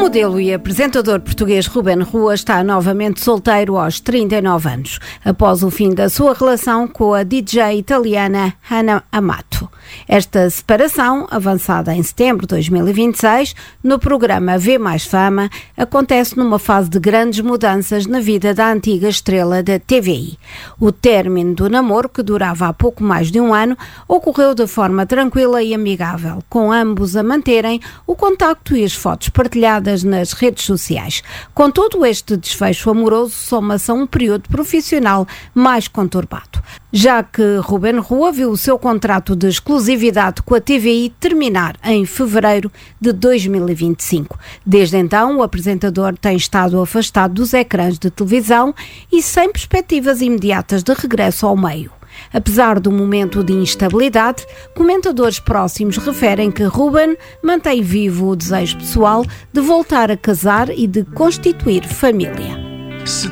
modelo e apresentador português Ruben Rua está novamente solteiro aos 39 anos, após o fim da sua relação com a DJ italiana Hannah Amato. Esta separação, avançada em setembro de 2026, no programa V Mais Fama, acontece numa fase de grandes mudanças na vida da antiga estrela da TVI. O término do namoro, que durava há pouco mais de um ano, ocorreu de forma tranquila e amigável, com ambos a manterem o contacto e as fotos partilhadas nas redes sociais. Contudo, este desfecho amoroso soma-se a um período profissional mais conturbado, já que Ruben Rua viu o seu contrato de exclusividade com a TVI terminar em fevereiro de 2025. Desde então, o apresentador tem estado afastado dos ecrãs de televisão e sem perspectivas imediatas de regresso ao meio. Apesar do momento de instabilidade, comentadores próximos referem que Ruben mantém vivo o desejo pessoal de voltar a casar e de constituir família.